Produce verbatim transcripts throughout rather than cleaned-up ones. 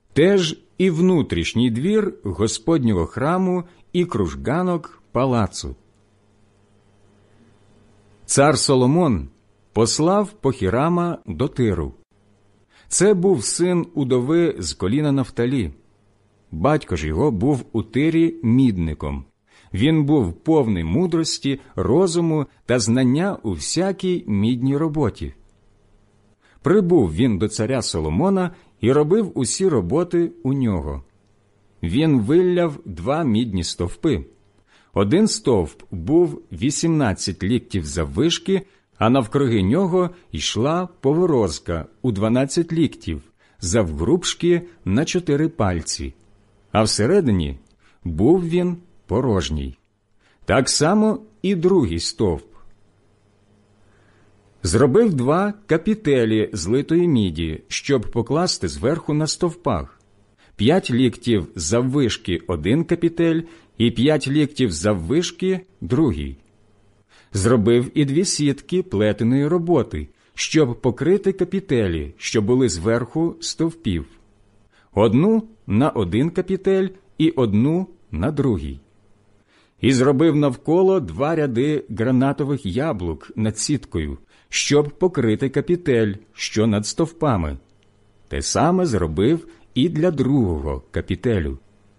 Теж і внутрішній двір Господнього храму і кружганок палацу. Цар Соломон послав по Хірама до Тиру. Це був син удови з коліна Нафталі. Батько ж його був у Тирі мідником. Він був повний мудрості, розуму та знання у всякій мідній роботі. Прибув він до царя Соломона і робив усі роботи у нього. Він вилляв два мідні стовпи. Один стовп був вісімнадцять ліктів заввишки, а навкруги нього йшла поворозка у дванадцять ліктів, завгрубшки на чотири пальці, а всередині був він порожній. Так само і другий стовп. Зробив два капітелі з литої міді, щоб покласти зверху на стовпах. П'ять ліктів заввишки один капітель і п'ять ліктів заввишки другий. Зробив і дві сітки плетеної роботи, щоб покрити капітелі, що були зверху стовпів. Одну на один капітель і одну на другий. І зробив навколо два ряди гранатових яблук над сіткою, щоб покрити капітель, що над стовпами. Те саме зробив і для другого капітелю.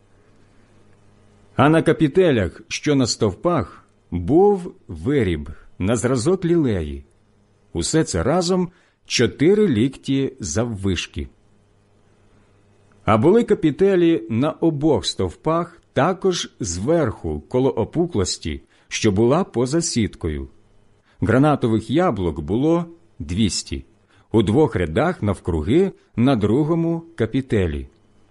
А на капітелях, що на стовпах, був виріб на зразок лілеї. Усе це разом чотири лікті заввишки. А були капітелі на обох стовпах також зверху, коло опуклості, що була поза сіткою. Гранатових яблук було двісті, у двох рядах навкруги на другому капітелі.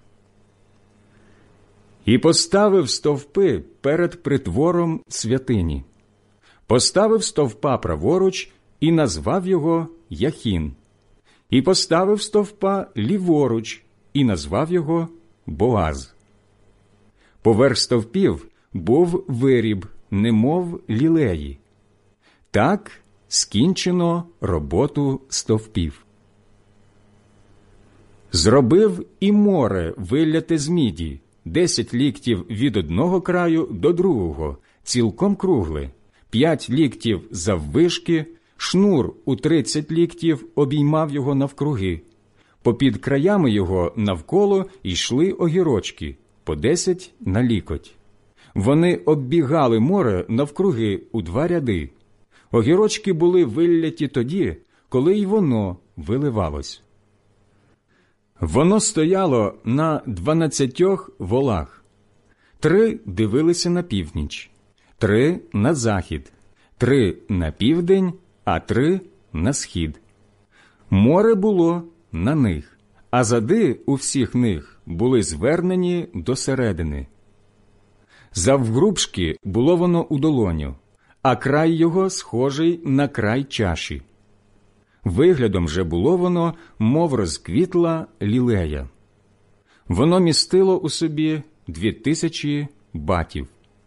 І поставив стовпи перед притвором святині. Поставив стовпа праворуч і назвав його Яхін. І поставив стовпа ліворуч і назвав його Боаз. Поверх стовпів був виріб, немов лілеї. Так скінчено роботу стовпів. Зробив і море вилляте з міді, десять ліктів від одного краю до другого, цілком кругле, п'ять ліктів заввишки, шнур у тридцять ліктів обіймав його навкруги. Попід краями його навколо йшли огірочки, по десять на лікоть. Вони оббігали море навкруги у два ряди. Огірочки були вилляті тоді, коли й воно виливалось. Воно стояло на дванадцятьох волах. Три дивилися на північ, три на захід, три на південь, а три на схід. Море було на них, а зади у всіх них були звернені до середини. Завгрубшки було воно у долоню, а край його схожий на край чаші. Виглядом же було воно, мов розквітла лілея. Воно містило у собі дві тисячі батів.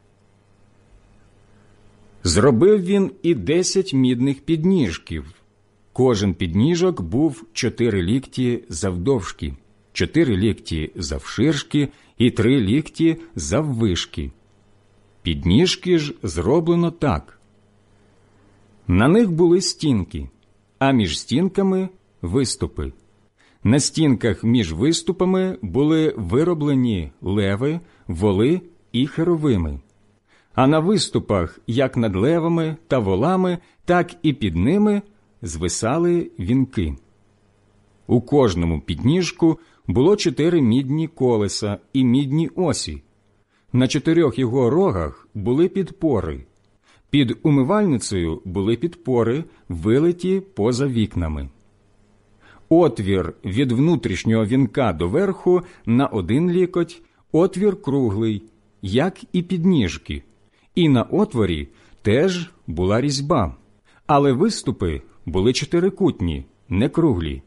Зробив він і десять мідних підніжків. Кожен підніжок був чотири лікті завдовжки, чотири лікті завширшки і три лікті заввишки. Підніжки ж зроблено так. На них були стінки, а між стінками – виступи. На стінках між виступами були вироблені леви, воли і херовими. А на виступах, як над левами та волами, так і під ними звисали вінки. У кожному підніжку було чотири мідні колеса і мідні осі. На чотирьох його рогах були підпори. Під умивальницею були підпори, вилиті поза вікнами. Отвір від внутрішнього вінка до верху на один лікоть, отвір круглий, як і підніжки. І на отворі теж була різьба, але виступи були чотирикутні, не круглі.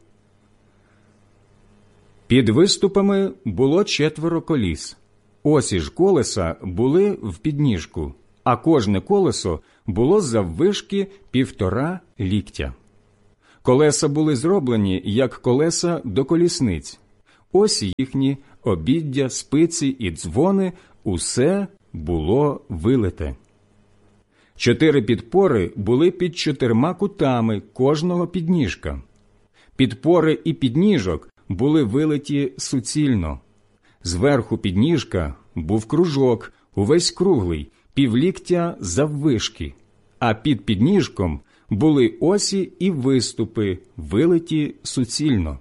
Під виступами було четверо коліс. Осі ж колеса були в підніжку, а кожне колесо було заввишки півтора ліктя. Колеса були зроблені, як колеса до колісниць. осі їхні, обіддя, спиці і дзвони – усе було вилите. Чотири підпори були під чотирма кутами кожного підніжка. Підпори і підніжок були вилиті суцільно. Зверху підніжка був кружок, увесь круглий, півліктя заввишки, а під підніжком були осі і виступи, вилиті суцільно.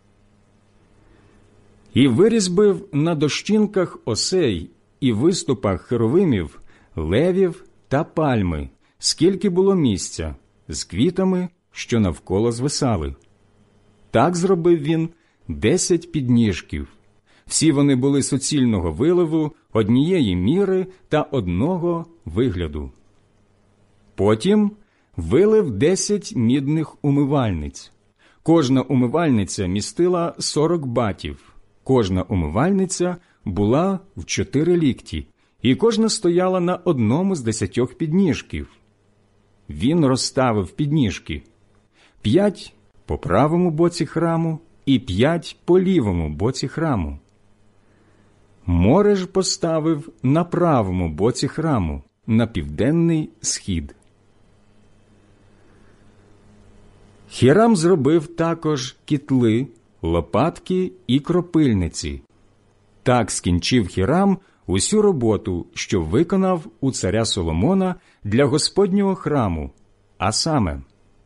І вирізбив на дощинках осей і виступах херовимів, левів та пальми, скільки було місця, з квітами, що навколо звисали. Так зробив він десять підніжків. Всі вони були суцільного виливу, однієї міри та одного вигляду. Потім вилив десять мідних умивальниць. Кожна умивальниця містила сорок батів. Кожна умивальниця була в чотири лікті, і кожна стояла на одному з десятьох підніжків. Він розставив підніжки – п'ять по правому боці храму і п'ять по лівому боці храму. Море ж поставив на правому боці храму, на південний схід. Хірам зробив також кітли, лопатки і кропильниці. Так скінчив Хірам усю роботу, що виконав у царя Соломона для Господнього храму, а саме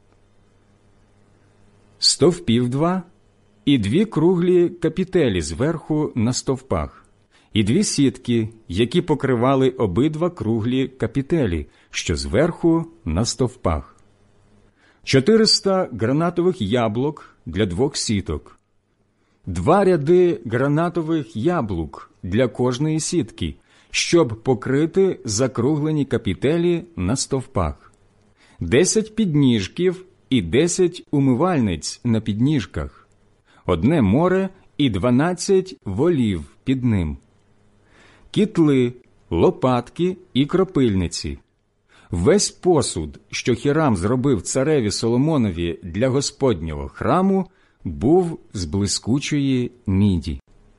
стовпів два і дві круглі капітелі зверху на стовпах, і дві сітки, які покривали обидва круглі капітелі, що зверху на стовпах, чотириста гранатових яблук для двох сіток, два ряди гранатових яблук для кожної сітки, щоб покрити закруглені капітелі на стовпах, десять підніжків і десять умивальниць на підніжках, одне море і дванадцять волів під ним, кітли, лопатки і кропильниці. Весь посуд, що Хірам зробив цареві Соломонові для Господнього храму, був з блискучої міді.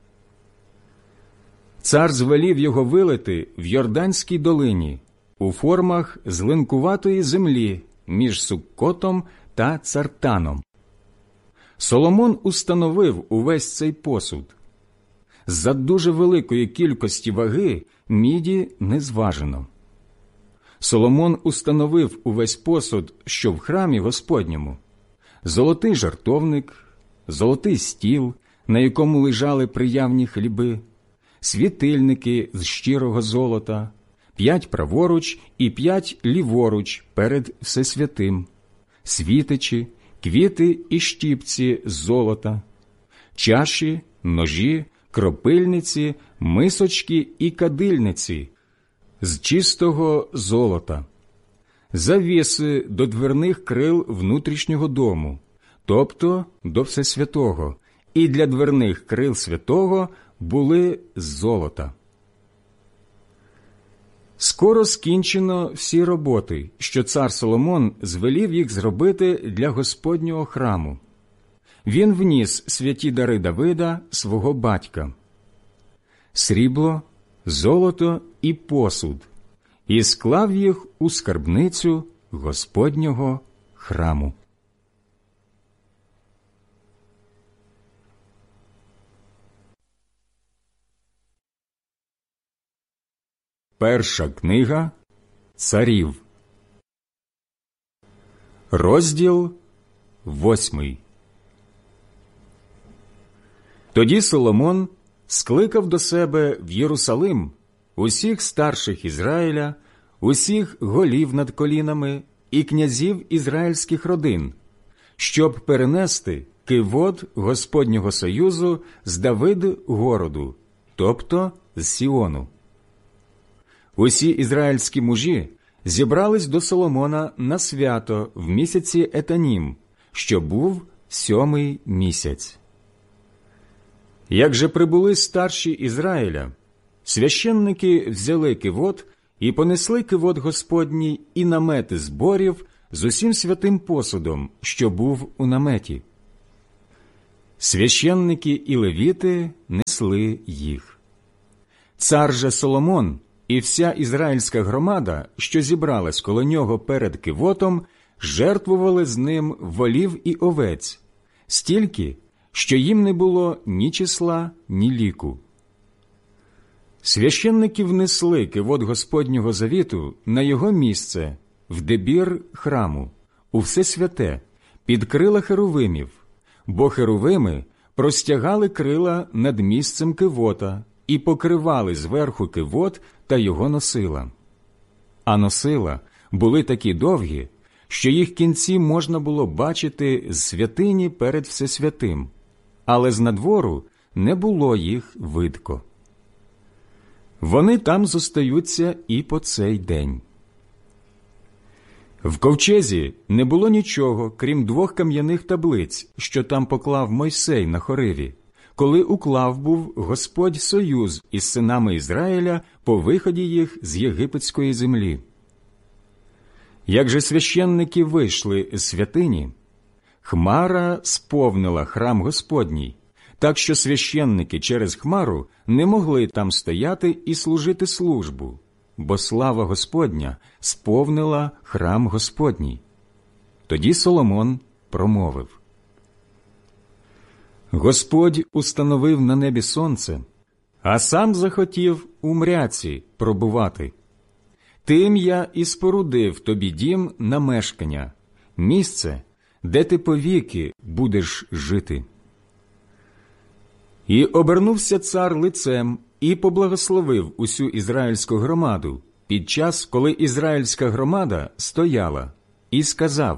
Цар звелів його вилити в Йорданській долині, у формах з линкуватої землі між Суккотом та Цартаном. Соломон установив увесь цей посуд. За дуже великої кількості ваги міді не зважено. Соломон установив увесь посуд, що в храмі Господньому: золотий жертовник, золотий стіл, на якому лежали приявні хліби, світильники з щирого золота, п'ять праворуч і п'ять ліворуч перед Всесвятим, світичі, квіти і щіпці з золота, чаші, ножі, кропильниці, мисочки і кадильниці з чистого золота, завіси до дверних крил внутрішнього дому, тобто до Всесвятого, і для дверних крил святого були з золота. Скоро скінчено всі роботи, що цар Соломон звелів їх зробити для Господнього храму. Він вніс святі дари Давида, свого батька: срібло, золото і посуд, і склав їх у скарбницю Господнього храму. Перша книга Царів, розділ восьмий. Тоді Соломон скликав до себе в Єрусалим усіх старших Ізраїля, усіх голів над колінами і князів ізраїльських родин, щоб перенести кивот Господнього союзу з Давид-городу, тобто з Сіону. Усі ізраїльські мужі зібрались до Соломона на свято в місяці Етанім, що був сьомий місяць. Як же прибули старші Ізраїля, священники взяли кивот і понесли кивот Господній і намети зборів з усім святим посудом, що був у наметі. Священники і левіти несли їх. Цар же Соломон і вся ізраїльська громада, що зібралась коло нього перед кивотом, жертвували з ним волів і овець, стільки, що їм не було ні числа, ні ліку. Священники внесли кивот Господнього завіту на його місце, в дебір храму, у всесвяте, під крила херувимів, бо херувими простягали крила над місцем кивота і покривали зверху кивот та його носила. А носила були такі довгі, що їх кінці можна було бачити з святині перед всесвятим, але з надвору не було їх видко. Вони там зостаються і по цей день. В ковчезі не було нічого, крім двох кам'яних таблиць, що там поклав Мойсей на Хориві, коли уклав був Господь союз із синами Ізраїля по виході їх з єгипетської землі. Як же священники вийшли з святині, хмара сповнила храм Господній, так що священники через хмару не могли там стояти і служити службу, бо слава Господня сповнила храм Господній. Тоді Соломон промовив: Господь установив на небі сонце, а сам захотів у мряці пробувати. Тим я і спорудив тобі дім на мешкання, місце, де ти повіки будеш жити. І обернувся цар лицем і поблагословив усю ізраїльську громаду під час, коли ізраїльська громада стояла, і сказав: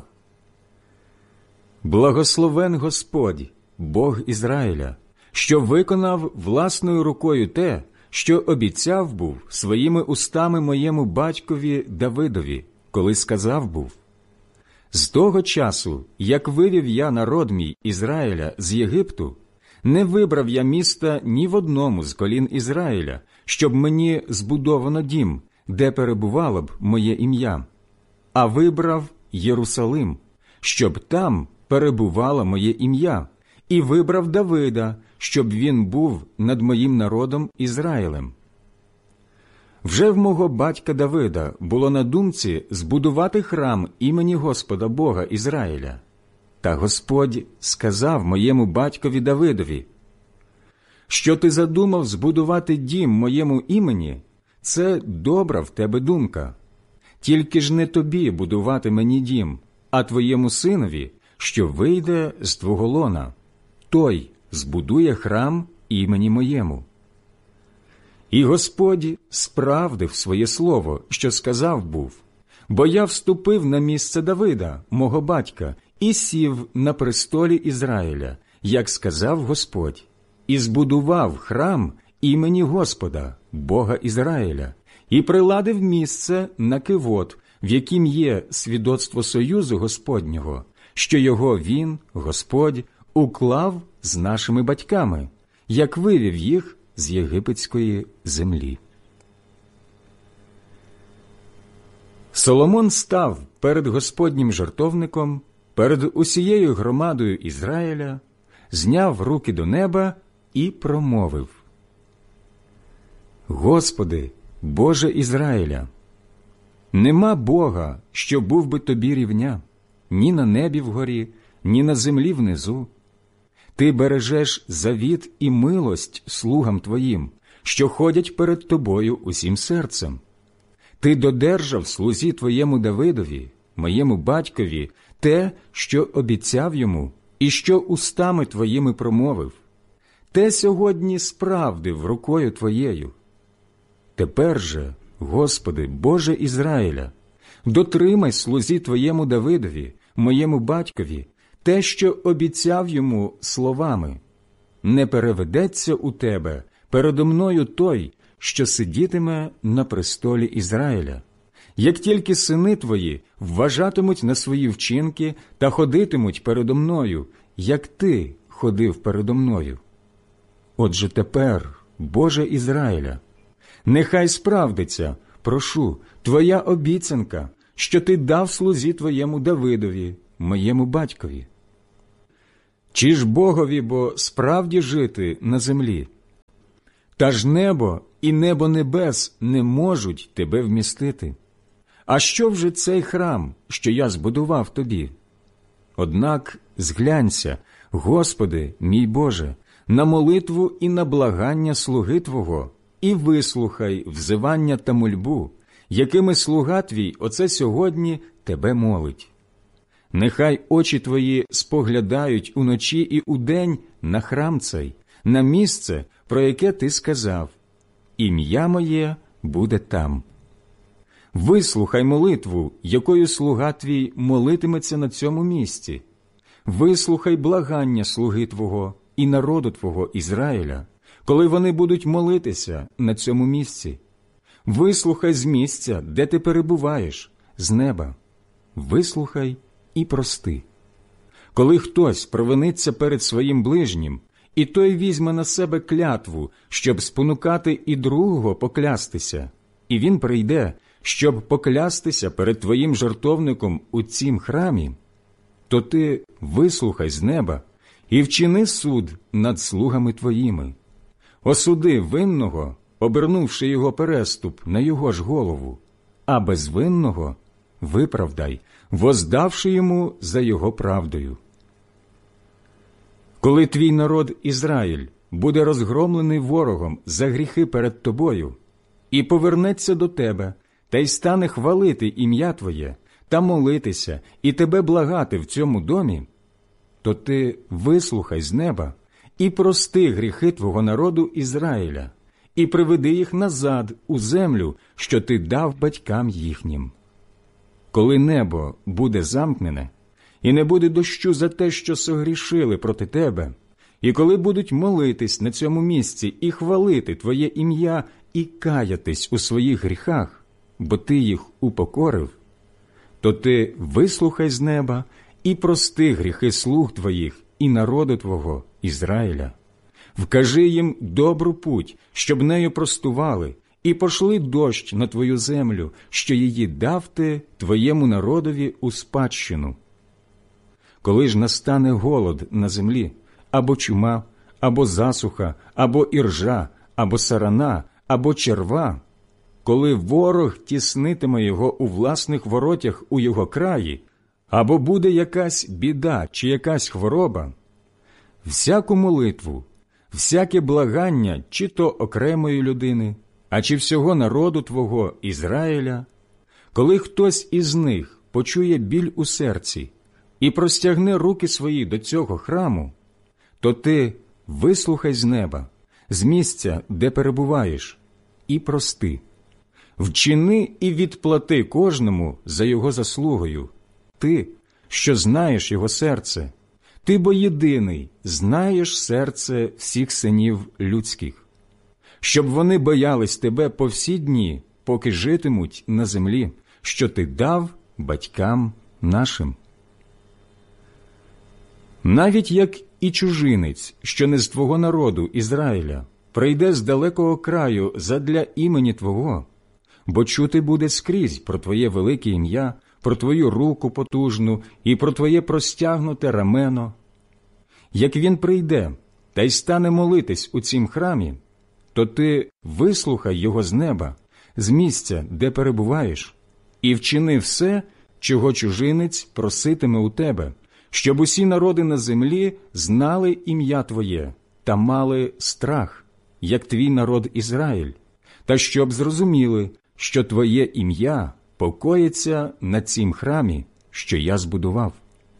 Благословен Господь, Бог Ізраїля, що виконав власною рукою те, що обіцяв був своїми устами моєму батькові Давидові, коли сказав був: З того часу, як вивів я народ мій Ізраїля з Єгипту, не вибрав я міста ні в одному з колін Ізраїля, щоб мені збудовано дім, де перебувало б моє ім'я, а вибрав Єрусалим, щоб там перебувало моє ім'я, і вибрав Давида, щоб він був над моїм народом Ізраїлем. Вже в мого батька Давида було на думці збудувати храм імені Господа Бога Ізраїля. Та Господь сказав моєму батькові Давидові: що ти задумав збудувати дім моєму імені, це добра в тебе думка. Тільки ж не тобі будувати мені дім, а твоєму синові, що вийде з твого лона. Той збудує храм імені моєму. І Господь справдив своє слово, що сказав був: бо я вступив на місце Давида, мого батька, і сів на престолі Ізраїля, як сказав Господь, і збудував храм імені Господа, Бога Ізраїля, і приладив місце на кивот, в яким є свідоцтво союзу Господнього, що його він, Господь, уклав з нашими батьками, як вивів їх з єгипетської землі. Соломон став перед Господнім жертовником, перед усією громадою Ізраїля, зняв руки до неба і промовив: Господи, Боже Ізраїля, нема Бога, що був би тобі рівня, ні на небі вгорі, ні на землі внизу. Ти бережеш завіт і милость слугам твоїм, що ходять перед тобою усім серцем. Ти додержав слузі твоєму Давидові, моєму батькові, те, що обіцяв йому, і що устами твоїми промовив. Те сьогодні справдив рукою твоєю. Тепер же, Господи, Боже Ізраїля, дотримай слузі твоєму Давидові, моєму батькові, те, що обіцяв йому словами: не переведеться у тебе передо мною той, що сидітиме на престолі Ізраїля, як тільки сини твої вважатимуть на свої вчинки та ходитимуть передо мною, як ти ходив передо мною. Отже тепер, Боже Ізраїля, нехай справдиться, прошу, твоя обіцянка, що ти дав слузі твоєму Давидові, моєму батькові. Чи ж Богові бо справді жити на землі? Та ж небо і небо небес не можуть тебе вмістити. А що вже цей храм, що я збудував тобі? Однак зглянься, Господи, мій Боже, на молитву і на благання слуги Твого, і вислухай взивання та мольбу, якими слуга Твій оце сьогодні Тебе молить. Нехай очі Твої споглядають уночі і удень на храм цей, на місце, про яке Ти сказав, ім'я моє буде там. Вислухай молитву, якою слуга Твій молитиметься на цьому місці. Вислухай благання слуги Твого і народу Твого Ізраїля, коли вони будуть молитися на цьому місці. Вислухай з місця, де ти перебуваєш, з неба. Вислухай і прости. Коли хтось провиниться перед своїм ближнім, і той візьме на себе клятву, щоб спонукати і другого поклястися, і він прийде, щоб поклястися перед твоїм жертовником у цім храмі, то ти вислухай з неба і вчини суд над слугами твоїми. Осуди винного, обернувши його переступ на його ж голову, а безвинного виправдай, воздавши йому за його правдою. Коли твій народ Ізраїль буде розгромлений ворогом за гріхи перед тобою, і повернеться до тебе, та й стане хвалити ім'я Твоє, та молитися, і тебе благати в цьому домі, то ти вислухай з неба і прости гріхи твого народу Ізраїля, і приведи їх назад у землю, що ти дав батькам їхнім. Коли небо буде замкнене, і не буде дощу за те, що согрішили проти тебе, і коли будуть молитись на цьому місці і хвалити Твоє ім'я і каятись у своїх гріхах, бо ти їх упокорив, то ти вислухай з неба і прости гріхи слуг Твоїх і народу Твого Ізраїля. Вкажи їм добру путь, щоб нею простували, і пошли дощ на Твою землю, що її дав ти Твоєму народові у спадщину. Коли ж настане голод на землі, або чума, або засуха, або іржа, або сарана, або черва, коли ворог тіснитиме його у власних воротях у його краї, або буде якась біда чи якась хвороба, всяку молитву, всяке благання чи то окремої людини, а чи всього народу Твого Ізраїля, коли хтось із них почує біль у серці і простягне руки свої до цього храму, то ти вислухай з неба, з місця, де перебуваєш, і прости. Вчини і відплати кожному за його заслугою, ти, що знаєш його серце, ти бо єдиний знаєш серце всіх синів людських, щоб вони боялись тебе по всі дні, поки житимуть на землі, що ти дав батькам нашим. Навіть як і чужинець, що не з твого народу Ізраїля, прийде з далекого краю задля імені Твого, бо чути буде скрізь про Твоє велике ім'я, про Твою руку потужну і про Твоє простягнуте рамено. Як він прийде та й стане молитись у цім храмі, то ти вислухай його з неба, з місця, де перебуваєш, і вчини все, чого чужинець проситиме у тебе, щоб усі народи на землі знали ім'я Твоє та мали страх, як твій народ Ізраїль, та щоб зрозуміли, що Твоє ім'я покоїться на цім храмі, що я збудував.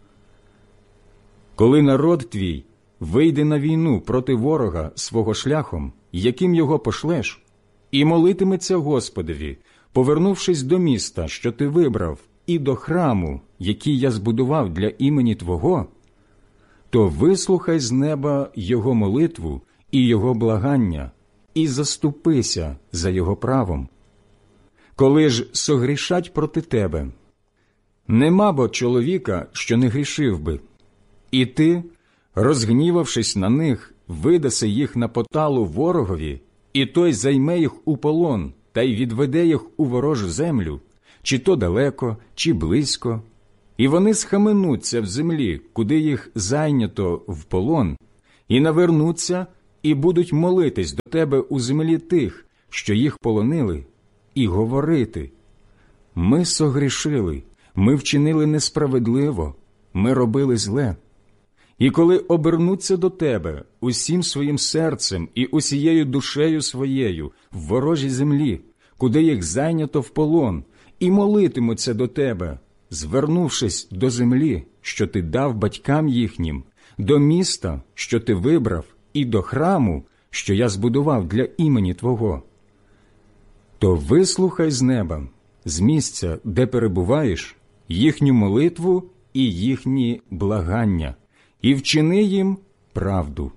Коли народ твій вийде на війну проти ворога свого шляхом, яким його пошлеш, і молитиметься Господові, повернувшись до міста, що ти вибрав, і до храму, який я збудував для імені Твого, то вислухай з неба його молитву і його благання, і заступися за його правом. Коли ж согрішать проти тебе, нема бо чоловіка, що не грішив би, і ти, розгнівавшись на них, видаси їх на поталу ворогові, і той займе їх у полон та й відведе їх у ворожу землю, чи то далеко, чи близько, і вони схаменуться в землі, куди їх зайнято в полон, і навернуться, і будуть молитись до тебе у землі тих, що їх полонили, і говорити: ми согрішили, ми вчинили несправедливо, ми робили зле. І коли обернуться до тебе усім своїм серцем і усією душею своєю в ворожій землі, куди їх зайнято в полон, і молитимуться до тебе, звернувшись до землі, що ти дав батькам їхнім, до міста, що ти вибрав, і до храму, що я збудував для імені Твого, то вислухай з неба, з місця, де перебуваєш, їхню молитву і їхні благання, і вчини їм правду.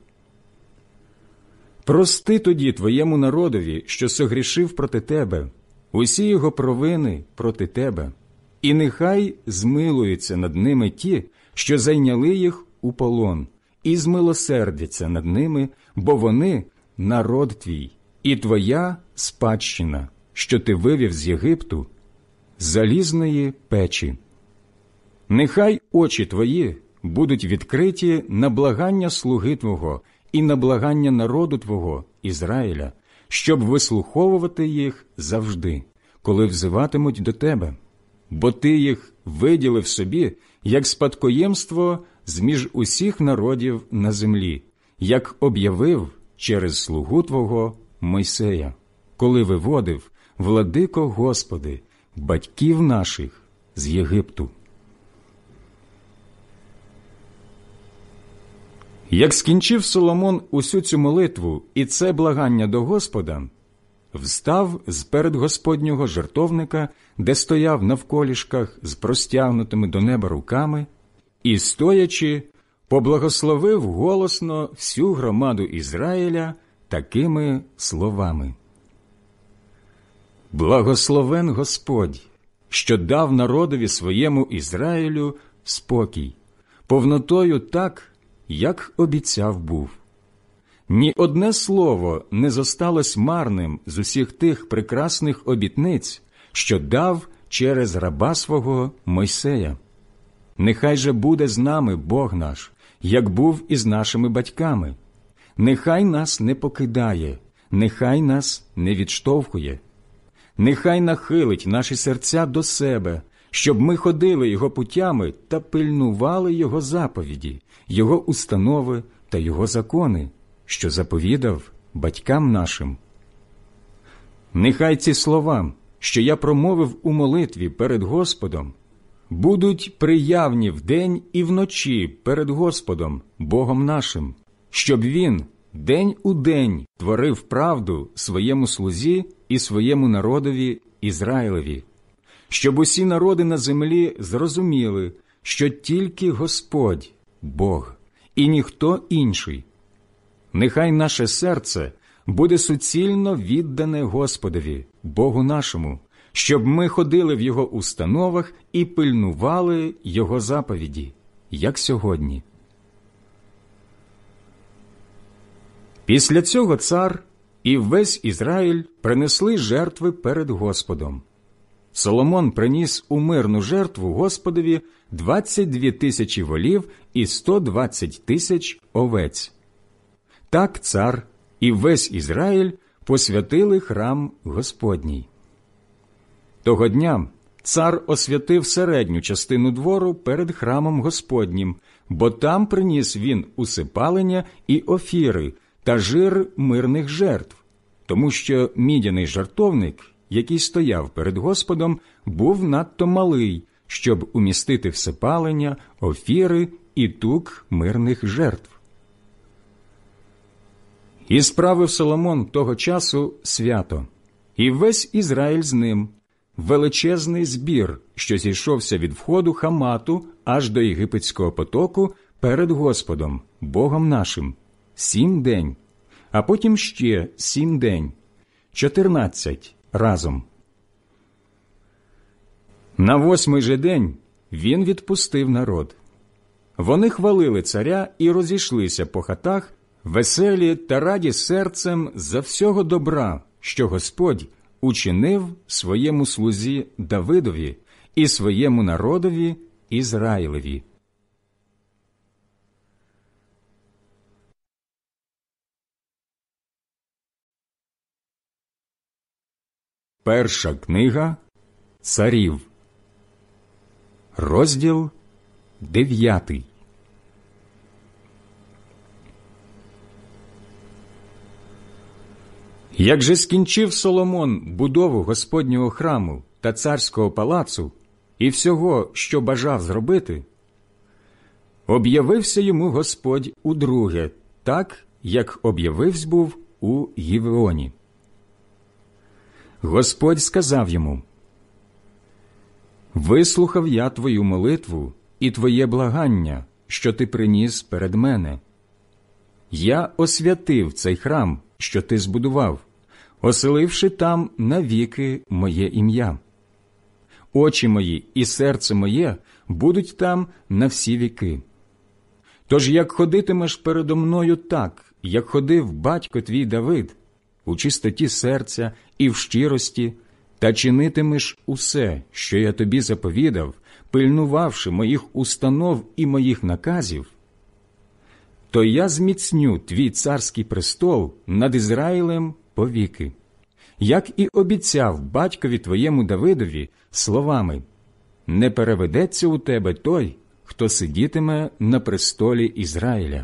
Прости тоді твоєму народові, що согрішив проти тебе, усі його провини проти тебе, і нехай змилуються над ними ті, що зайняли їх у полон, і змилосердяться над ними, бо вони – народ твій, і твоя спадщина, що ти вивів з Єгипту, з залізної печі. Нехай очі твої будуть відкриті на благання слуги Твого і на благання народу Твого, Ізраїля, щоб вислуховувати їх завжди, коли взиватимуть до Тебе, бо Ти їх виділив собі, як спадкоємство з-між усіх народів на землі, як об'явив через слугу Твого Мойсея, коли виводив, владико Господи, батьків наших з Єгипту. Як скінчив Соломон усю цю молитву і це благання до Господа, встав з перед Господнього жертовника, де стояв навколішках з простягнутими до неба руками, і, стоячи, поблагословив голосно всю громаду Ізраїля такими словами: «Благословен Господь, що дав народові своєму Ізраїлю спокій, повнотою так, як обіцяв був. Ні одне слово не зосталось марним з усіх тих прекрасних обітниць, що дав через раба свого Мойсея. Нехай же буде з нами Бог наш, як був із нашими батьками. Нехай нас не покидає, нехай нас не відштовхує. Нехай нахилить наші серця до себе, щоб ми ходили Його путями та пильнували Його заповіді, Його установи та Його закони, що заповідав батькам нашим. Нехай ці слова, що я промовив у молитві перед Господом, будуть приявні вдень і вночі перед Господом, Богом нашим, щоб Він день у день творив правду своєму слузі і своєму народові Ізраїлеві, щоб усі народи на землі зрозуміли, що тільки Господь – Бог, і ніхто інший. Нехай наше серце буде суцільно віддане Господові, Богу нашому, щоб ми ходили в Його установах і пильнували Його заповіді, як сьогодні». Після цього цар і весь Ізраїль принесли жертви перед Господом. Соломон приніс у мирну жертву Господові двадцять дві тисячі волів і сто двадцять тисяч овець. Так цар і весь Ізраїль посвятили храм Господній. Того дня цар освятив середню частину двору перед храмом Господнім, бо там приніс він усипалення і офіри та жир мирних жертв, тому що мідяний жертовник, який стояв перед Господом, був надто малий, щоб умістити всипалення, офіри і тук мирних жертв. І справив Соломон того часу свято, і весь Ізраїль з ним, величезний збір, що зійшовся від входу Хамату аж до Єгипетського потоку перед Господом, Богом нашим, сім день, а потім ще сім день, чотирнадцять разом. На восьмий же день він відпустив народ. Вони хвалили царя і розійшлися по хатах, веселі та раді серцем за всього добра, що Господь учинив своєму слузі Давидові і своєму народові Ізраїлеві. Перша книга Царів, розділ дев'ятий. Як же скінчив Соломон будову Господнього храму та царського палацу і всього, що бажав зробити, об'явився йому Господь удруге, так, як об'явився був у Гівеоні. Господь сказав йому: «Вислухав я твою молитву і твоє благання, що ти приніс перед мене. Я освятив цей храм, що ти збудував, оселивши там навіки моє ім'я. Очі мої і серце моє будуть там на всі віки. Тож як ходитимеш передо мною так, як ходив батько твій Давид, у чистоті серця і в щирості, та чинитимеш усе, що я тобі заповідав, пильнувавши моїх установ і моїх наказів, то я зміцню твій царський престол над Ізраїлем повіки, як і обіцяв батькові твоєму Давидові словами: не переведеться у тебе той, хто сидітиме на престолі Ізраїля.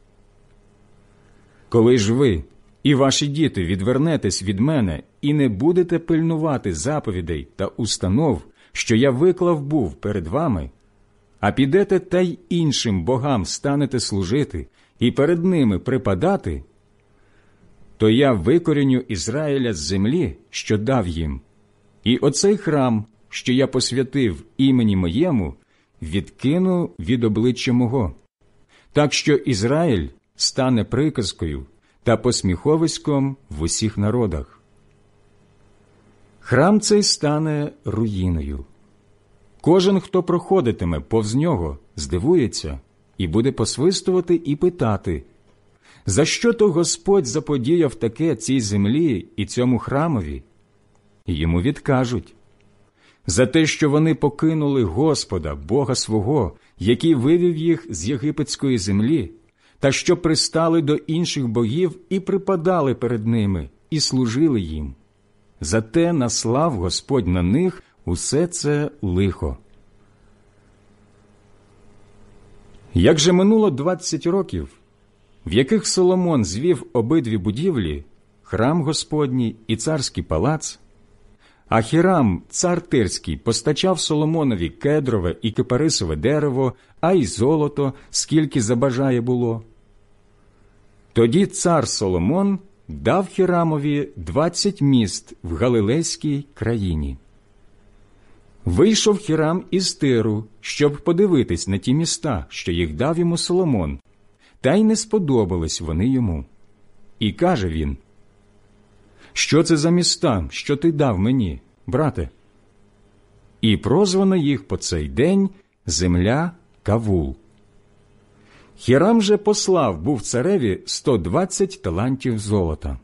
Коли ж ви і ваші діти відвернетесь від мене і не будете пильнувати заповідей та установ, що я виклав був перед вами, а підете та й іншим богам станете служити і перед ними припадати, то я викоріню Ізраїля з землі, що дав їм, і оцей храм, що я посвятив імені моєму, відкину від обличчя мого, так що Ізраїль стане приказкою та посміховиськом в усіх народах. Храм цей стане руїною. Кожен, хто проходитиме повз нього, здивується і буде посвистувати і питати: за що то Господь заподіяв таке цій землі і цьому храмові? І йому відкажуть: за те, що вони покинули Господа, Бога свого, який вивів їх з єгипетської землі, та що пристали до інших богів і припадали перед ними, і служили їм. Зате наслав Господь на них усе це лихо. Як же минуло двадцять років, в яких Соломон звів обидві будівлі, храм Господній і царський палац, а Хірам, цар Тирський, постачав Соломонові кедрове і кипарисове дерево, а й золото, скільки забажає було. Тоді цар Соломон дав Хірамові двадцять міст в Галилейській країні. Вийшов Хірам із Тиру, щоб подивитись на ті міста, що їх дав йому Соломон, та й не сподобались вони йому. І каже він: «Що це за міста, що ти дав мені, брате?» І прозвано їх по цей день земля Кавул. Хірам же послав був цареві сто двадцять талантів золота.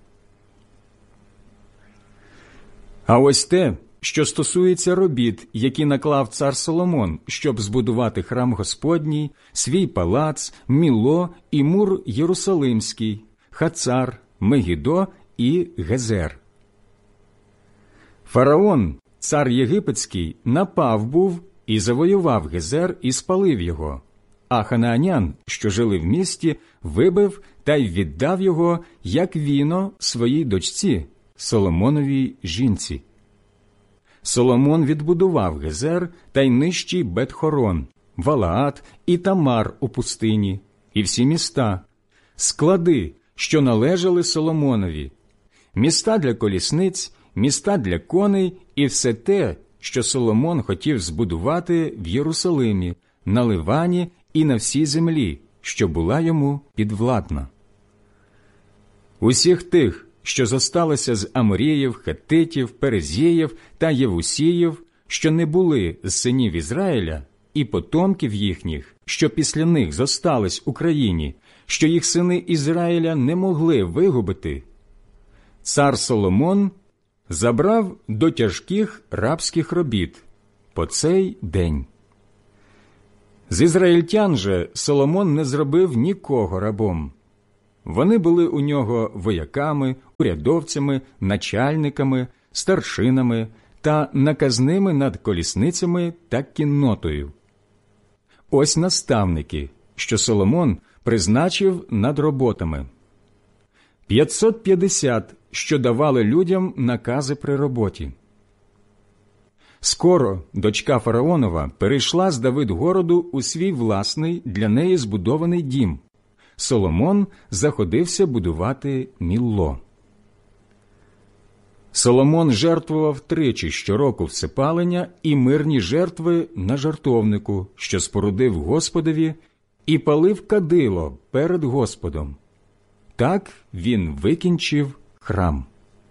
А ось те, що стосується робіт, які наклав цар Соломон, щоб збудувати храм Господній, свій палац, Міло і мур Єрусалимський, Хацар, Мегідо і Гезер. Фараон, цар єгипетський, напав був і завоював Гезер і спалив його, а ханаанян, що жили в місті, вибив та й віддав його, як віно, своїй дочці, Соломоновій жінці. Соломон відбудував Гезер та й нижчий Бет-Хорон, Валаат і Тамар у пустині, і всі міста, склади, що належали Соломонові, міста для колісниць, міста для коней і все те, що Соломон хотів збудувати в Єрусалимі, на Ливані і на всій землі, що була йому підвладна. Усіх тих, що зосталося з Аморіїв, Хеттитів, Перезіїв та Євусіїв, що не були з синів Ізраїля, і потомків їхніх, що після них зостались у країні, що їх сини Ізраїля не могли вигубити, цар Соломон забрав до тяжких рабських робіт по цей день. З ізраїльтян же Соломон не зробив нікого рабом. Вони були у нього вояками, урядовцями, начальниками, старшинами та наказними над колісницями та кіннотою. Ось наставники, що Соломон призначив над роботами. п'ятсот п'ятдесят, що давали людям накази при роботі. Скоро дочка фараонова перейшла з Давидгороду у свій власний для неї збудований дім. Соломон заходився будувати Мілло. Соломон жертвував тричі щороку всепалення і мирні жертви на жертовнику, що спорудив Господові, і палив кадило перед Господом. Так він викінчив храм.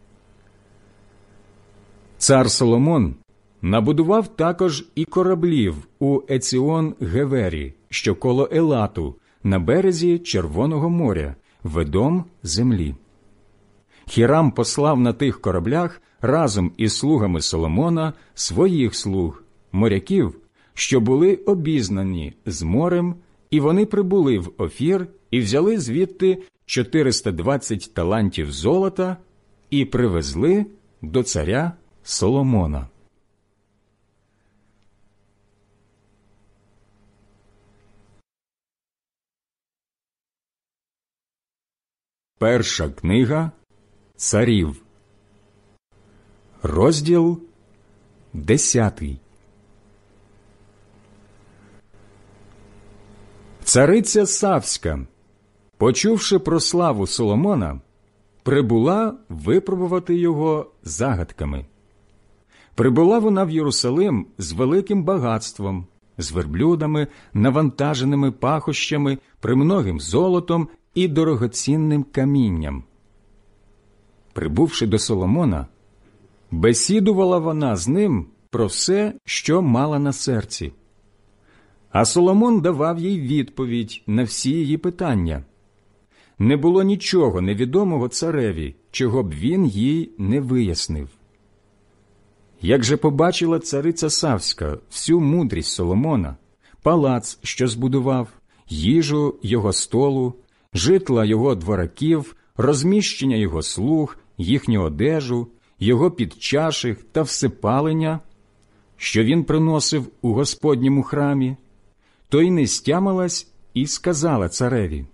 Цар Соломон набудував також і кораблів у Еціон-Гевері, що коло Елату, на березі Червоного моря, видом землі. Хірам послав на тих кораблях разом із слугами Соломона своїх слуг, моряків, що були обізнані з морем, і вони прибули в Офір і взяли звідти чотириста двадцять талантів золота і привезли до царя Соломона. Перша книга Царів, розділ десятий. Цариця Савська, почувши про славу Соломона, прибула випробувати його загадками. Прибула вона в Єрусалим з великим багатством, з верблюдами, навантаженими пахощами, премногим золотом і дорогоцінним камінням. Прибувши до Соломона, бесідувала вона з ним про все, що мала на серці. А Соломон давав їй відповідь на всі її питання. Не було нічого невідомого цареві, чого б він їй не вияснив. Як же побачила цариця Савська всю мудрість Соломона, палац, що збудував, їжу його столу, житла його двораків, розміщення його слуг, їхню одежу, його підчаших та всепалення, що він приносив у Господньому храмі, то й не стямилась і сказала цареві: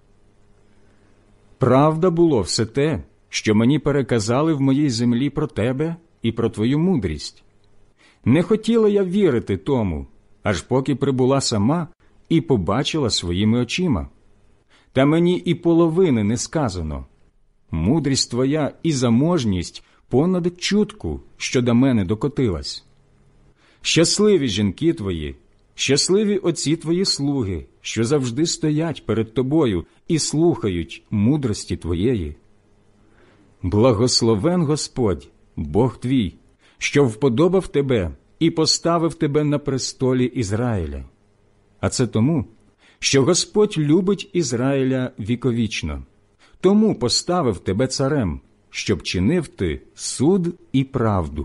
«Правда було все те, що мені переказали в моїй землі про тебе і про твою мудрість. Не хотіла я вірити тому, аж поки прибула сама і побачила своїми очима. Та мені і половини не сказано. Мудрість твоя і заможність понад чутку, що до мене докотилась. Щасливі жінки твої, щасливі отці твої слуги, що завжди стоять перед тобою і слухають мудрості твоєї. Благословен Господь, Бог твій, що вподобав тебе і поставив тебе на престолі Ізраїля. А це тому, що Господь любить Ізраїля віковічно. Тому поставив тебе царем, щоб чинив ти суд і правду».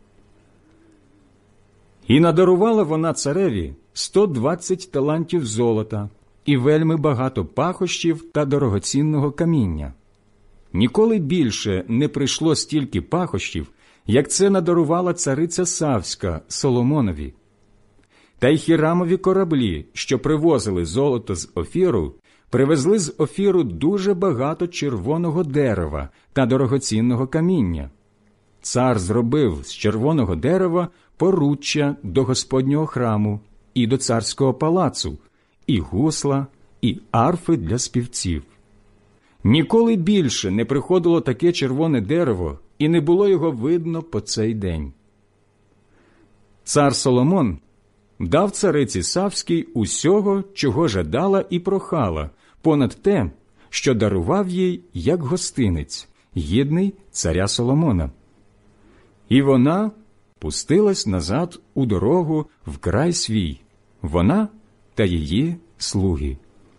І надарувала вона цареві сто двадцять талантів золота і вельми багато пахощів та дорогоцінного каміння. Ніколи більше не прийшло стільки пахощів, як це надарувала цариця Савська Соломонові. Та й Хірамові кораблі, що привозили золото з Офіру, привезли з Офіру дуже багато червоного дерева та дорогоцінного каміння. Цар зробив з червоного дерева поруччя до Господнього храму і до царського палацу, і гусла, і арфи для співців. Ніколи більше не приходило таке червоне дерево, і не було його видно по цей день. Цар Соломон дав цариці Савській усього, чого жадала і прохала, понад те, що дарував їй як гостинець, гідний царя Соломона. І вона пустилась назад у дорогу в край свій, вона та її слуги.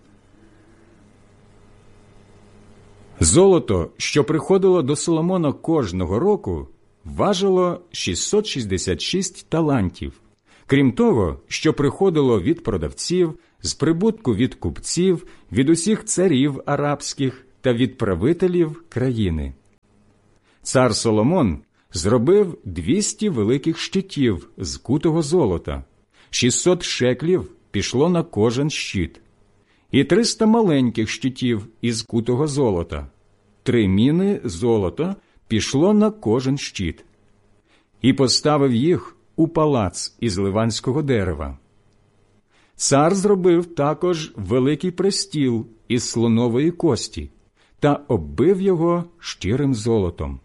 Золото, що приходило до Соломона кожного року, важило шістсот шістдесят шість талантів, крім того, що приходило від продавців, з прибутку від купців, від усіх царів арабських та від правителів країни. Цар Соломон зробив двісті великих щитів з кутого золота, шістсот шеклів пішло на кожен щит, і триста маленьких щитів із кутого золота, три міни золота пішло на кожен щит, і поставив їх у палац із ливанського дерева. Цар зробив також великий престіл із слонової кості та оббив його щирим золотом.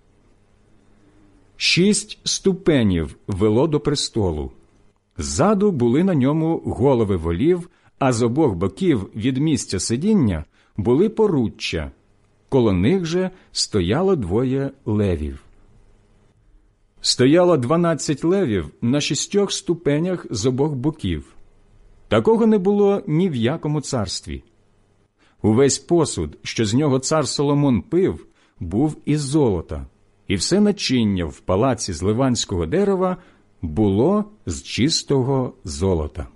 Шість ступенів вело до престолу. Ззаду були на ньому голови волів, а з обох боків від місця сидіння були поруччя. Коло них же стояло двоє левів. Стояло дванадцять левів на шістьох ступенях з обох боків. Такого не було ні в якому царстві. Увесь посуд, що з нього цар Соломон пив, був із золота, і все начиння в палаці з ливанського дерева було з чистого золота.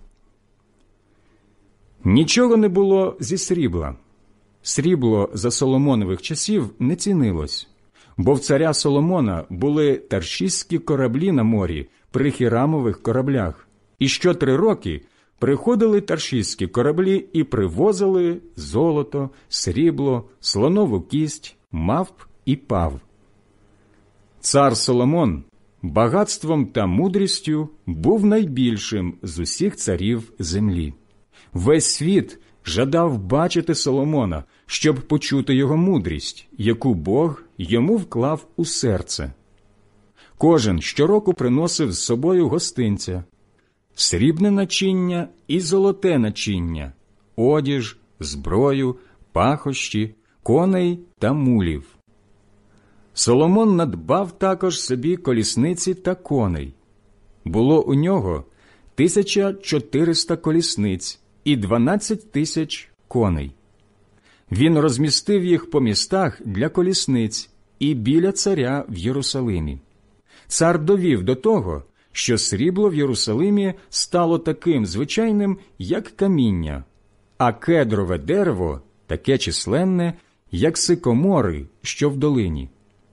Нічого не було зі срібла. Срібло за Соломонових часів не цінилось, бо в царя Соломона були таршистські кораблі на морі при хірамових кораблях, і що три роки приходили таршистські кораблі і привозили золото, срібло, слонову кість, мавп і пав. Цар Соломон багатством та мудрістю був найбільшим з усіх царів землі. Весь світ жадав бачити Соломона, щоб почути його мудрість, яку Бог йому вклав у серце. Кожен щороку приносив з собою гостинця, срібне начиння і золоте начиння, одіж, зброю, пахощі, коней та мулів. Соломон надбав також собі колісниці та коней. Було у нього тисяча чотириста колісниць і дванадцять тисяч коней. Він розмістив їх по містах для колісниць і біля царя в Єрусалимі. Цар довів до того, що срібло в Єрусалимі стало таким звичайним, як каміння, а кедрове дерево таке численне, як сикомори, що в долині.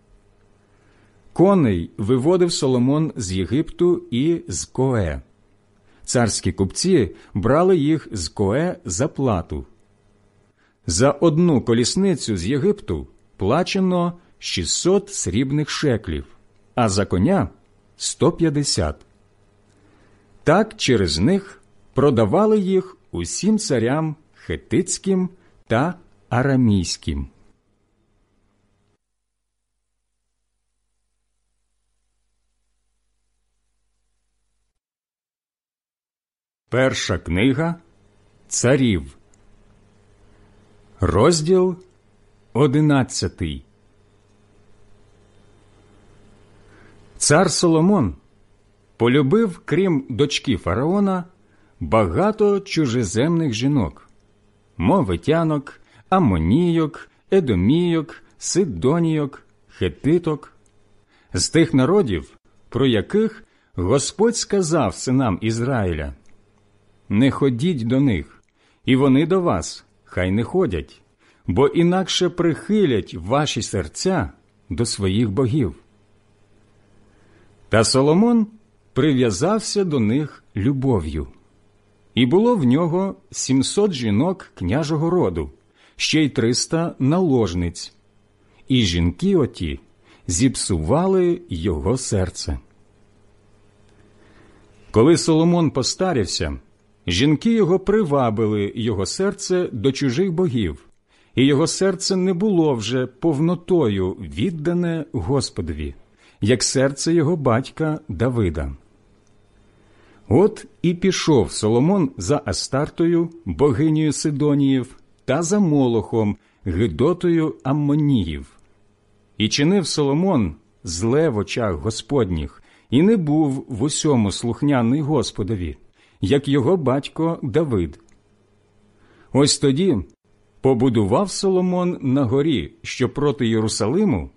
Коней виводив Соломон з Єгипту і з Коe. Царські купці брали їх з Коe за плату. За одну колісницю з Єгипту плачено шістсот срібних шеклів, а за коня – сто п'ятдесят. Так через них продавали їх усім царям хетицьким та арамійським. Перша книга Царів, розділ одинадцятий. Цар Соломон полюбив, крім дочки фараона, багато чужеземних жінок – мовитянок, амонійок, едомійок, сидонійок, хетиток. З тих народів, про яких Господь сказав синам Ізраїля: «Не ходіть до них, і вони до вас, хай не ходять, бо інакше прихилять ваші серця до своїх богів». Та Соломон прив'язався до них любов'ю. І було в нього сімсот жінок княжого роду, ще й триста наложниць. І жінки оті зіпсували його серце. Коли Соломон постарівся, жінки його привабили його серце до чужих богів, і його серце не було вже повнотою віддане Господові, як серце його батька Давида. От і пішов Соломон за Астартою, богинею Сидоніїв, та за Молохом, гидотою Аммоніїв. І чинив Соломон зле в очах Господніх, і не був в усьому слухняний Господові, як його батько Давид. Ось тоді побудував Соломон на горі, що проти Єрусалиму,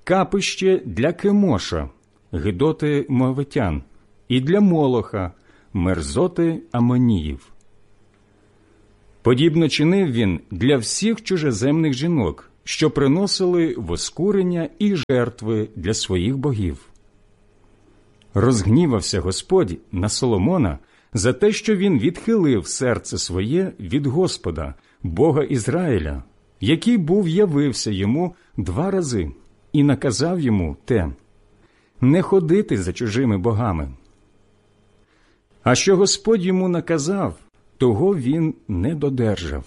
капище для Кемоша, гидоти Моавитян, і для Молоха, мерзоти Амоніїв. Подібно чинив він для всіх чужеземних жінок, що приносили воскурення і жертви для своїх богів. Розгнівався Господь на Соломона за те, що він відхилив серце своє від Господа, Бога Ізраїля, який був явився йому два рази, і наказав йому те – не ходити за чужими богами. А що Господь йому наказав, того він не додержав.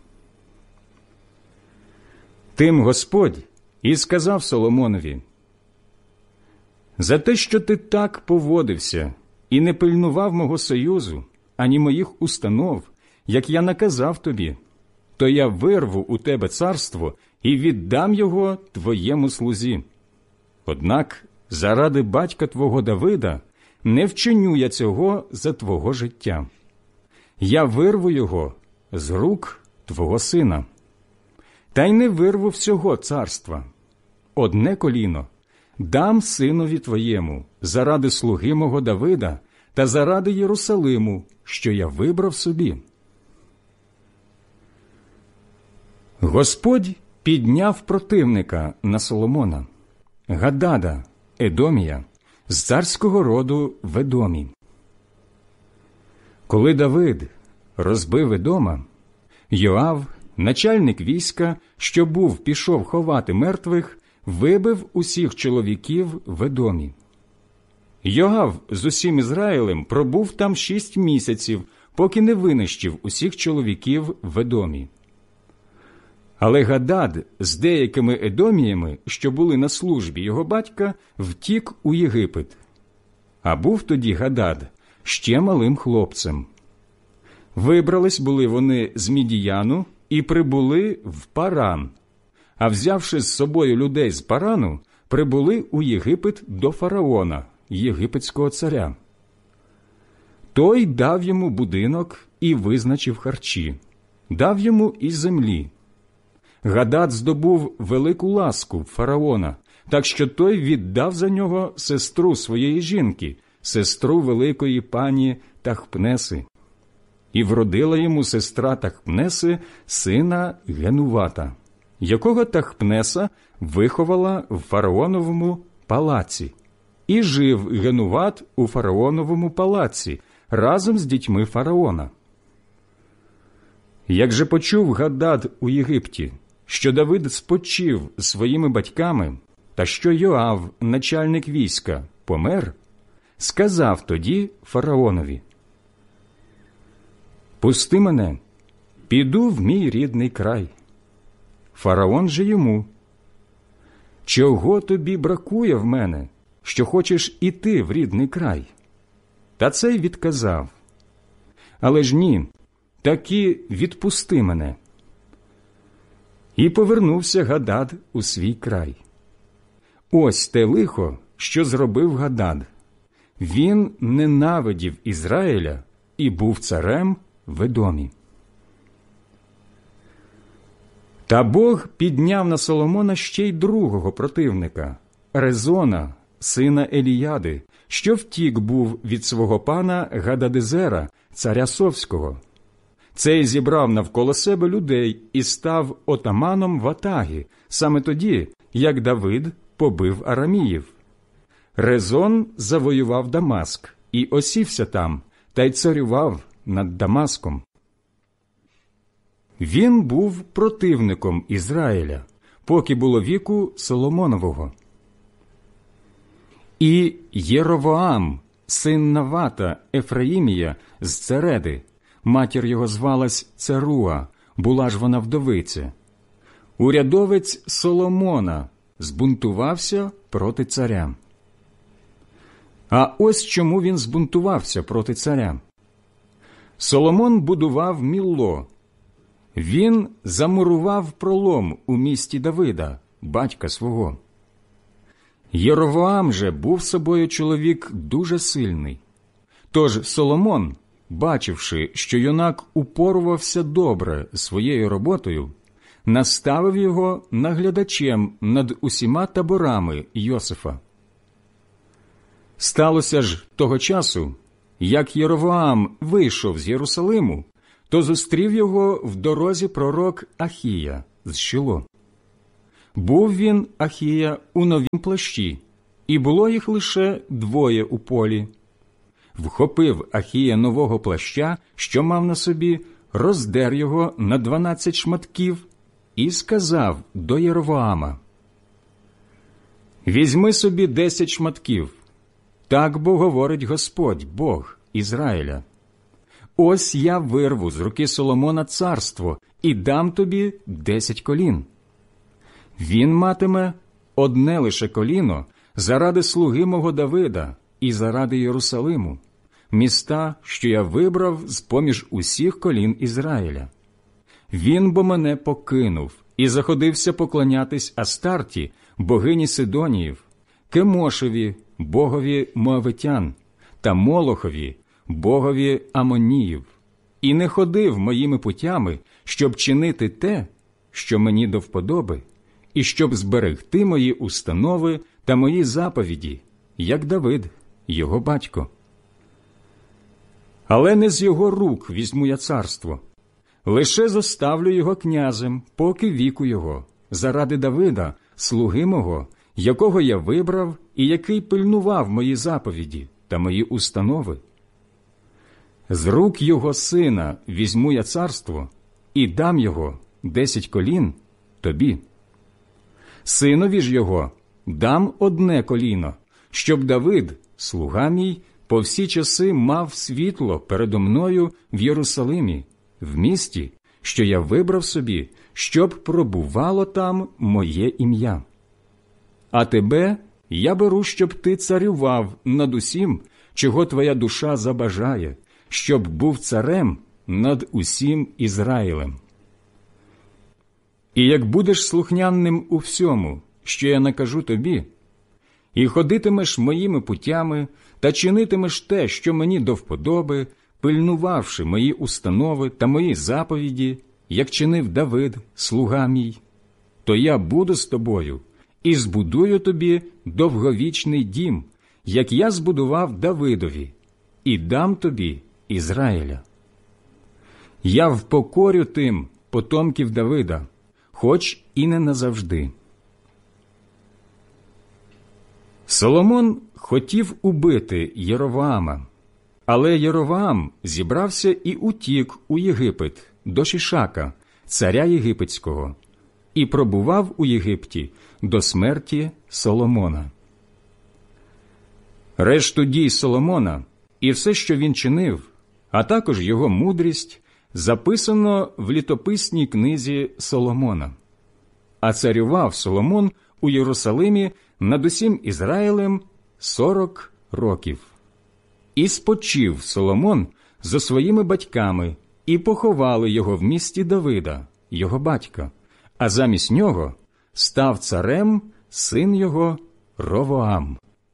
Тим Господь і сказав Соломонові: «За те, що ти так поводився і не пильнував мого союзу, ані моїх установ, як я наказав тобі, то я вирву у тебе царство і віддам його твоєму слузі. Однак заради батька твого Давида не вчиню я цього за твого життя. Я вирву його з рук твого сина. Та й не вирву всього царства. Одне коліно дам синові твоєму заради слуги мого Давида та заради Єрусалиму, що я вибрав собі». Господь підняв противника на Соломона, Гадада, Едомія, з царського роду в Едомі. Коли Давид розбив Едома, Йоав, начальник війська, що був пішов ховати мертвих, вибив усіх чоловіків в Едомі. Йоав з усім Ізраїлем пробув там шість місяців, поки не винищив усіх чоловіків в Едомі. Але Гадад з деякими едоміями, що були на службі його батька, втік у Єгипет. А був тоді Гадад ще малим хлопцем. Вибрались були вони з Мідіяну і прибули в Паран, а взявши з собою людей з Парану, прибули у Єгипет до фараона, єгипетського царя. Той дав йому будинок і визначив харчі, дав йому і землі. Гадад здобув велику ласку фараона, так що той віддав за нього сестру своєї жінки, сестру великої пані Тахпнеси. І вродила йому сестра Тахпнеси сина Генувата, якого Тахпнеса виховала в фараоновому палаці. І жив Генуват у фараоновому палаці разом з дітьми фараона. Як же почув Гадад у Єгипті, що Давид спочив з своїми батьками, та що Йоав, начальник війська, помер, сказав тоді фараонові: «Пусти мене, піду в мій рідний край». Фараон же йому: «Чого тобі бракує в мене, що хочеш іти в рідний край?» Та цей відказав: «Але ж ні, таки відпусти мене». І повернувся Гадад у свій край. Ось те лихо, що зробив Гадад. Він ненавидів Ізраїля і був царем в Едомі. Та Бог підняв на Соломона ще й другого противника – Резона, сина Еліяди, що втік був від свого пана Гададезера, царя Совського. Цей зібрав навколо себе людей і став отаманом ватаги, саме тоді, як Давид побив араміїв. Резон завоював Дамаск і осівся там, та й царював над Дамаском. Він був противником Ізраїля, поки було віку Соломонового. І Єровоам, син Навата Ефраїмія з Цереди, матір його звалась Церуа, була ж вона вдовиця. Урядовець Соломона збунтувався проти царя. А ось чому він збунтувався проти царя. Соломон будував Мілло. Він замурував пролом у місті Давида, батька свого. Єровоам же був собою чоловік дуже сильний. Тож Соломон, бачивши, що юнак упорувався добре своєю роботою, наставив його наглядачем над усіма таборами Йосифа. Сталося ж того часу, як Єровоам вийшов з Єрусалиму, то зустрів його в дорозі пророк Ахія з Шило. Був він, Ахія, у новім плащі, і було їх лише двоє у полі. Вхопив Ахія нового плаща, що мав на собі, роздер його на дванадцять шматків і сказав до Єровоама: «Візьми собі десять шматків, так бо говорить Господь, Бог Ізраїля. Ось я вирву з руки Соломона царство і дам тобі десять колін. Він матиме одне лише коліно заради слуги мого Давида і заради Єрусалиму, міста, що я вибрав з-поміж усіх колін Ізраїля. Він бо мене покинув і заходився поклонятись Астарті, богині Сидоніїв, Кемошеві, богові Моавитян, та Молохові, богові Амоніїв, і не ходив моїми путями, щоб чинити те, що мені до вподоби, і щоб зберегти мої установи та мої заповіді, як Давид, його батько. Але не з його рук візьму я царство, лише зоставлю його князем, поки віку його, заради Давида, слуги мого, якого я вибрав і який пильнував мої заповіді та мої установи. З рук його сина візьму я царство і дам його десять колін тобі. Синові ж його дам одне коліно, щоб Давид, слуга мій, по всі часи мав світло передо мною в Єрусалимі, в місті, що я вибрав собі, щоб пробувало там моє ім'я. А тебе я беру, щоб ти царював над усім, чого твоя душа забажає, щоб був царем над усім Ізраїлем. І як будеш слухняним у всьому, що я накажу тобі, і ходитимеш моїми путями та чинитимеш те, що мені до вподоби, пильнувавши мої установи та мої заповіді, як чинив Давид, слуга мій, то я буду з тобою і збудую тобі довговічний дім, як я збудував Давидові, і дам тобі Ізраїля. Я впокорю тим потомків Давида, хоч і не назавжди». Соломон хотів убити Єровоама, але Єровоам зібрався і утік у Єгипет до Шишака, царя єгипетського, і пробував у Єгипті до смерті Соломона. Решту дій Соломона і все, що він чинив, а також його мудрість, записано в літописній книзі Соломона. А царював Соломон у Єрусалимі над усім Ізраїлем сорок років. І спочив Соломон зо своїми батьками, і поховали його в місті Давида, його батька, а замість нього став царем син його Ровоам.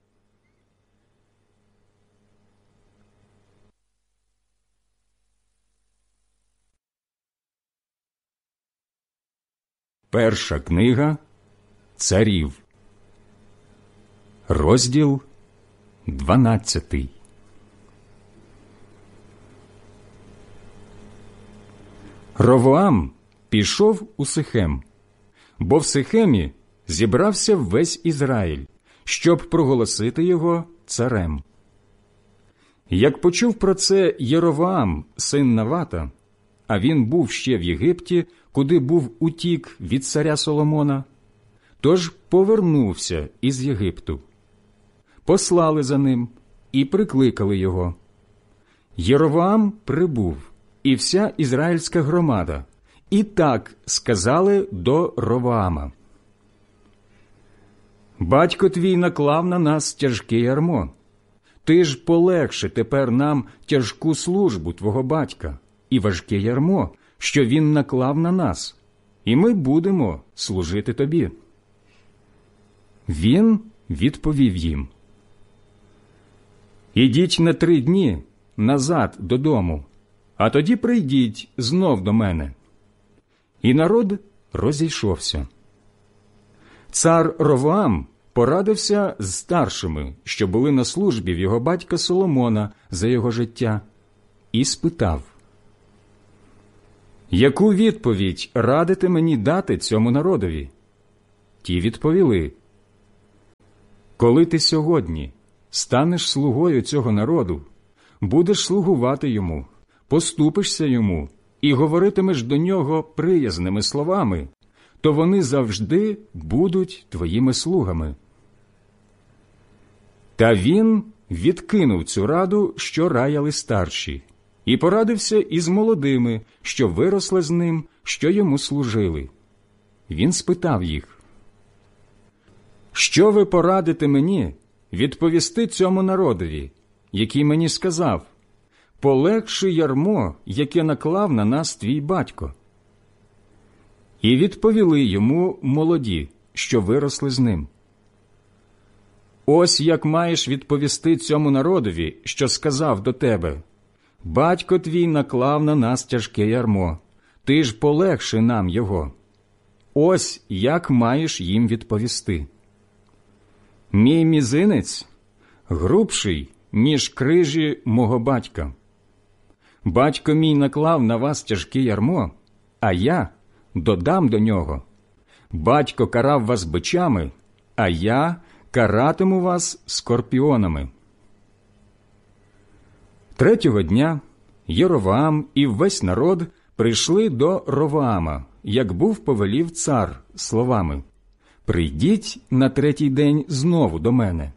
Перша книга Царів, розділ дванадцятий. Ровоам пішов у Сихем, бо в Сихемі зібрався весь Ізраїль, щоб проголосити його царем. Як почув про це Єровоам, син Навата, а він був ще в Єгипті, куди був утік від царя Соломона, тож повернувся із Єгипту. Послали за ним і прикликали його. Єровоам прибув, і вся ізраїльська громада, і так сказали до Ровоама: «Батько твій наклав на нас тяжке ярмо. Ти ж полегши тепер нам тяжку службу твого батька і важке ярмо, що він наклав на нас, і ми будемо служити тобі». Він відповів їм: «Ідіть на три дні назад додому, а тоді прийдіть знов до мене». І народ розійшовся. Цар Ровоам порадився з старшими, що були на службі в його батька Соломона за його життя, і спитав: «Яку відповідь радите мені дати цьому народові?» Ті відповіли: «Коли ти сьогодні станеш слугою цього народу, будеш слугувати йому, поступишся йому і говоритимеш до нього приязними словами, то вони завжди будуть твоїми слугами». Та він відкинув цю раду, що раяли старші, і порадився із молодими, що виросли з ним, що йому служили. Він спитав їх: «Що ви порадите мені відповісти цьому народові, який мені сказав: полегши ярмо, яке наклав на нас твій батько?» І відповіли йому молоді, що виросли з ним: «Ось як маєш відповісти цьому народові, що сказав до тебе: батько твій наклав на нас тяжке ярмо, ти ж полегши нам його. Ось як маєш їм відповісти: мій мізинець грубший, ніж крижі мого батька. Батько мій наклав на вас тяжке ярмо, а я додам до нього. Батько карав вас бичами, а я каратиму вас скорпіонами». Третього дня Єровоам і весь народ прийшли до Ровоама, як був повелів цар, словами: «Прийдіть на третій день знову до мене».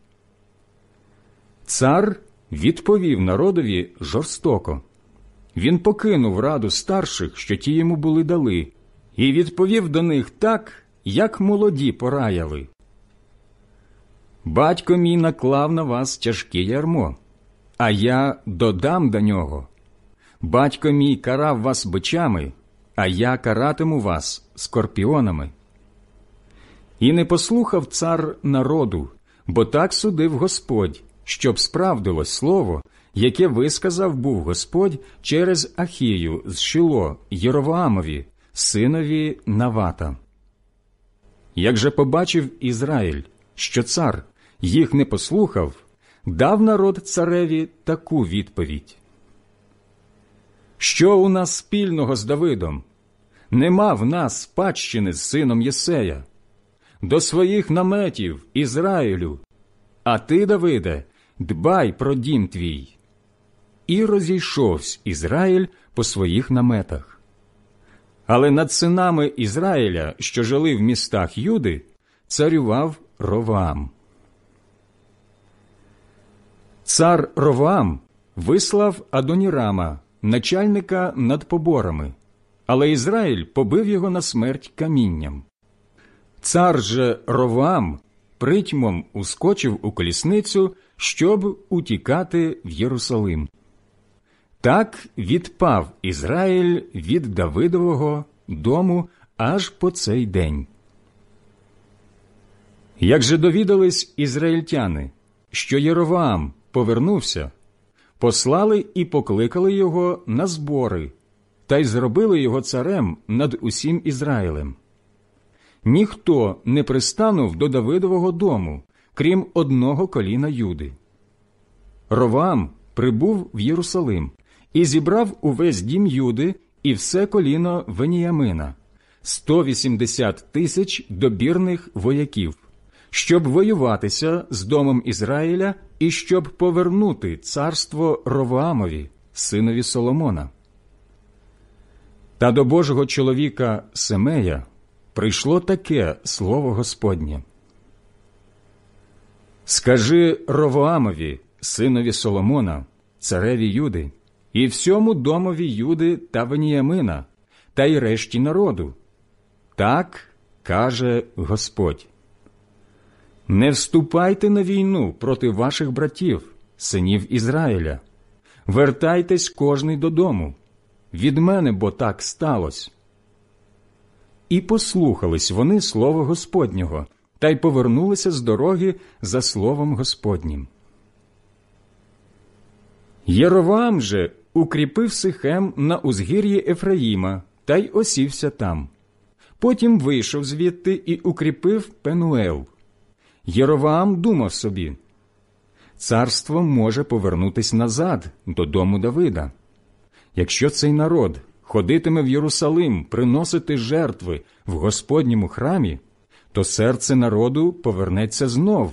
Цар відповів народові жорстоко. Він покинув раду старших, що ті йому були дали, і відповів до них так, як молоді пораяли: «Батько мій наклав на вас тяжке ярмо, а я додам до нього. Батько мій карав вас бичами, а я каратиму вас скорпіонами». І не послухав цар народу, бо так судив Господь, щоб справдилось слово, яке висказав був Господь через Ахію з Шило Єровоамові, синові Навата. Як же побачив Ізраїль, що цар їх не послухав, дав народ цареві таку відповідь: «Що у нас спільного з Давидом? Нема в нас спадщини з сином Єсея. До своїх наметів, Ізраїлю! А ти, Давиде, дбай про дім твій». І розійшовся Ізраїль по своїх наметах. Але над синами Ізраїля, що жили в містах Юди, царював Ровоам. Цар Ровоам вислав Адонірама, начальника над поборами, але Ізраїль побив його на смерть камінням. Цар же Ровоам притьмом ускочив у колісницю, щоб утікати в Єрусалим. Так відпав Ізраїль від Давидового дому аж по цей день. Як же довідались ізраїльтяни, що Єровоам повернувся, послали і покликали його на збори, та й зробили його царем над усім Ізраїлем. Ніхто не пристанув до Давидового дому, крім одного коліна Юди. Ровоам прибув в Єрусалим і зібрав увесь дім Юди і все коліно Веніямина, сто вісімдесят тисяч добірних вояків, щоб воюватися з домом Ізраїля і щоб повернути царство Ровоамові, синові Соломона. Та до Божого чоловіка Семея прийшло таке слово Господнє: «Скажи Ровоамові, синові Соломона, цареві Юди, і всьому домові Юди та Веніямина, та й решті народу. Так каже Господь: не вступайте на війну проти ваших братів, синів Ізраїля. Вертайтесь кожний додому. Від мене, бо так сталося». І послухались вони слова Господнього, та й повернулися з дороги за словом Господнім. Єровоам же укріпив Сихем на узгір'ї Ефраїма та й осівся там. Потім вийшов звідти і укріпив Пенуел. Єровоам думав собі: царство може повернутись назад до дому Давида. Якщо цей народ ходитиме в Єрусалим приносити жертви в Господньому храмі, то серце народу повернеться знов